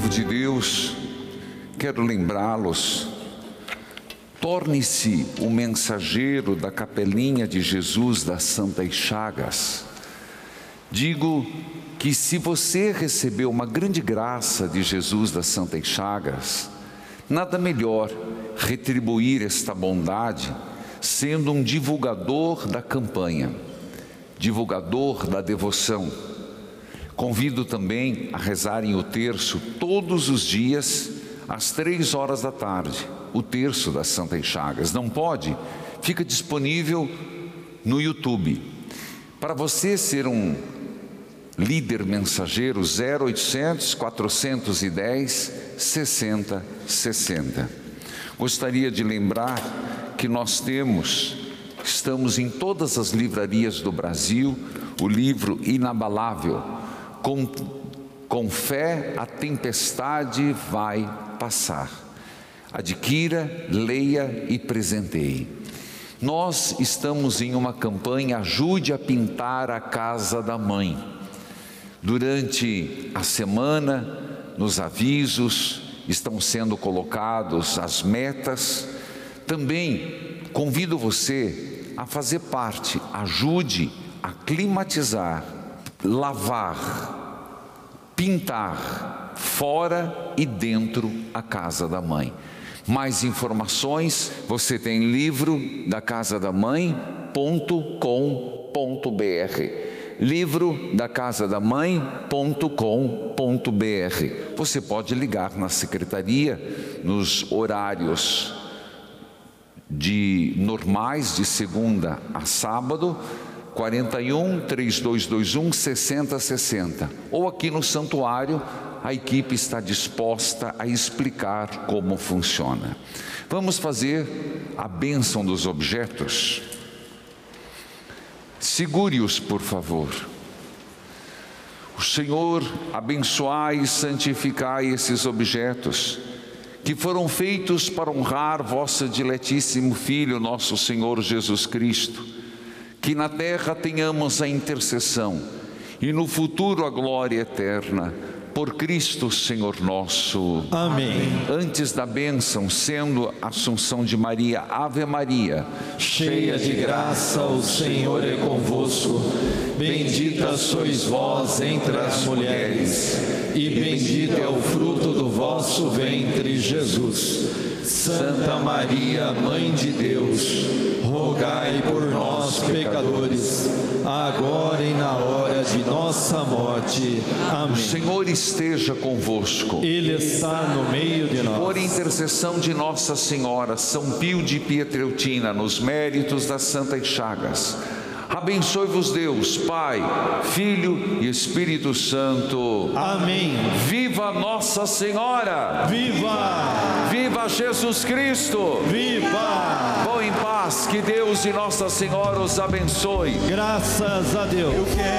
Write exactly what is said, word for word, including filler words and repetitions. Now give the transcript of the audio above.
povo de Deus, quero lembrá-los, torne-se o mensageiro da capelinha de Jesus das Santas Chagas. Digo que se você recebeu uma grande graça de Jesus das Santas Chagas, nada melhor retribuir esta bondade sendo um divulgador da campanha, divulgador da devoção. Convido também a rezarem o terço todos os dias, às três horas da tarde, o terço das Santas Chagas. Não pode? Fica disponível no YouTube. Para você ser um líder mensageiro, zero oitocentos, quatrocentos e dez, sessenta, sessenta. Gostaria de lembrar que nós temos, estamos em todas as livrarias do Brasil, o livro Inabalável, com, com fé a tempestade vai passar. Adquira, leia e presenteie. Nós estamos em uma campanha Ajude a Pintar a Casa da Mãe. Durante a semana, nos avisos, estão sendo colocados as metas. Também convido você a fazer parte, ajude a climatizar, lavar, pintar, fora e dentro a casa da mãe. Mais informações, você tem livro da casa da mãe ponto com ponto br. livro da casa da mãe ponto com ponto br. Você pode ligar na secretaria nos horários de normais, de segunda a sábado, quarenta e um, três dois dois um, sessenta sessenta. Ou aqui no santuário, a equipe está disposta a explicar como funciona. Vamos fazer a bênção dos objetos. Segure-os, por favor. O Senhor, abençoai e santificai esses objetos, que foram feitos para honrar vosso diletíssimo Filho, nosso Senhor Jesus Cristo. Que na terra tenhamos a intercessão e no futuro a glória eterna. Por Cristo, Senhor nosso. Amém. Antes da bênção, sendo a Assunção de Maria, Ave Maria, cheia de graça, o Senhor é convosco. Bendita sois vós entre as mulheres, e bendito é o fruto do vosso ventre, Jesus. Santa Maria, Mãe de Deus, rogai por nós, pecadores, agora e na hora de nossa morte. Amém. O Senhor esteja convosco. Ele está no meio de nós. Por intercessão de Nossa Senhora, São Pio de Pietreutina, nos méritos das Santas Chagas, abençoe-vos Deus, Pai, Filho e Espírito Santo. Amém. Viva Nossa Senhora! Viva! Viva Jesus Cristo! Viva! Vão em paz, que Deus e Nossa Senhora os abençoe. Graças a Deus.